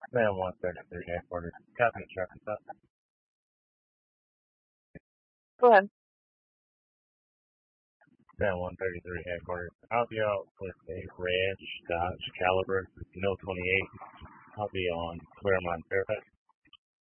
Man 133 headquarters. Copy, traffic stop. Go ahead. Man 133 headquarters. I'll be out with a red Dodge Caliber, no 28. I'll be on Claremont, Fairfax.